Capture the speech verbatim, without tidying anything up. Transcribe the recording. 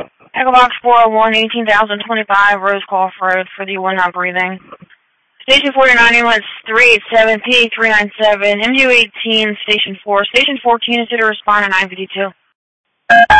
Echo Box four oh one, eighteen thousand twenty-five, Rosecroft Road for the one not breathing. Station forty-nine, ambulance three eight seven, P three nine seven, M U eighteen, Station four. Station fourteen is due to respond at nine fifty-two.